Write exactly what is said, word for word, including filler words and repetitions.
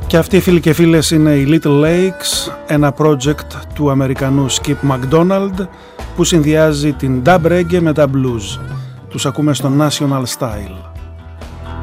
Και αυτοί, φίλοι και φίλες, είναι οι Little Lakes, ένα project του Αμερικανού Skip McDonald που συνδυάζει την dub reggae με τα blues. Τους ακούμε στο National Style.